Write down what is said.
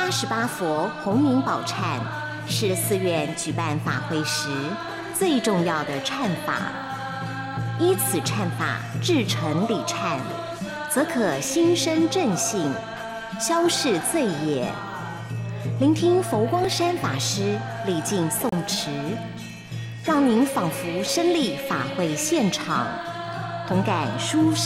88佛洪名宝忏是寺院举办法会时最重要的忏法。依此忏法至诚礼忏，则可心生正信，消逝罪业。聆听佛光山法师礼敬诵持，让您仿佛身历法会现场，同感殊胜